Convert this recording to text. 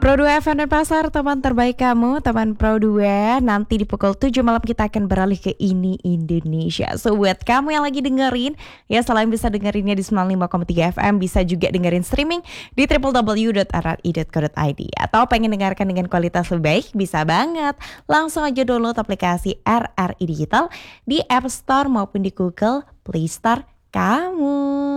Pro 2 FM dan Pasar, teman terbaik kamu, teman Pro 2. Nanti di pukul 7 malam kita akan beralih ke Ini Indonesia. So buat kamu yang lagi dengerin, ya selain bisa dengerinnya di 95,3 FM, bisa juga dengerin streaming di www.rri.co.id. Atau pengen dengarkan dengan kualitas lebih baik, bisa banget. Langsung aja download aplikasi RRI Digital di App Store maupun di Google Play Store kamu.